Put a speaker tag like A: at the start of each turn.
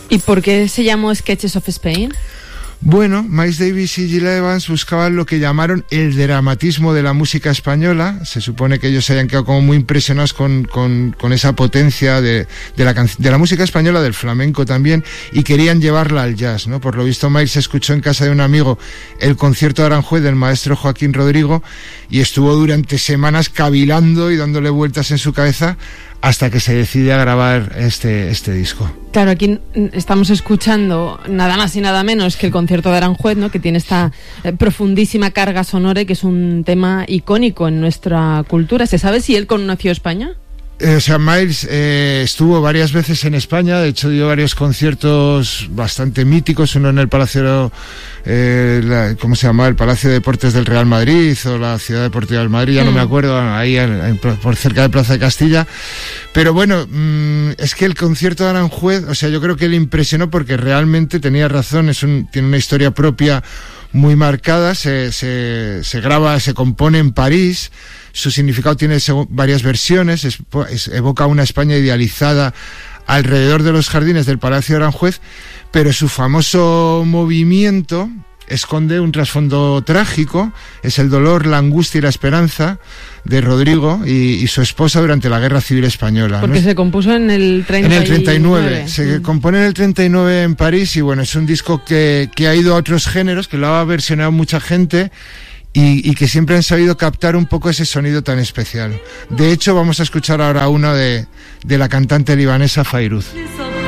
A: ¿Y por qué se llamó Sketches of Spain?
B: Bueno, Miles Davis y Gil Evans buscaban lo que llamaron el dramatismo de la música española. Se supone que ellos se hayan quedado como muy impresionados con esa potencia de la música española, del flamenco también, y querían llevarla al jazz, ¿no? Por lo visto, Miles escuchó en casa de un amigo el concierto de Aranjuez del maestro Joaquín Rodrigo y estuvo durante semanas cavilando y dándole vueltas en su cabeza hasta que se decide a grabar este disco.
A: Claro, aquí estamos escuchando nada más y nada menos que el concierto de Aranjuez, ¿no? Que tiene esta profundísima carga sonora y que es un tema icónico en nuestra cultura. ¿Se sabe si él conoció España?
B: Miles estuvo varias veces en España, de hecho dio varios conciertos bastante míticos, uno en el Palacio, ¿cómo se llama? El Palacio de Deportes del Real Madrid o la Ciudad Deportiva del Madrid, ya no me acuerdo, ahí por cerca de Plaza de Castilla. Pero bueno, es que el concierto de Aranjuez, yo creo que le impresionó porque realmente tenía razón, tiene una historia propia muy marcada, se graba, se compone en París. Su significado tiene varias versiones, evoca una España idealizada alrededor de los jardines del Palacio de Aranjuez, pero su famoso movimiento esconde un trasfondo trágico, es el dolor, la angustia y la esperanza de Rodrigo y su esposa durante la Guerra Civil Española.
A: Porque, ¿no?, se compuso en el 39.
B: En el 39, se compone en el 39 en París y bueno, es un disco que ha ido a otros géneros, que lo ha versionado mucha gente, y que siempre han sabido captar un poco ese sonido tan especial. De hecho, vamos a escuchar ahora uno de la cantante libanesa Fairuz.